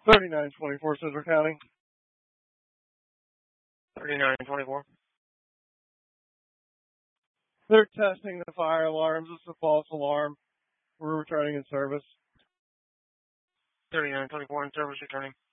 3924 Scissor County. 3924. They're testing the fire alarms. It's a false alarm. We're returning in service. 3924 in service returning.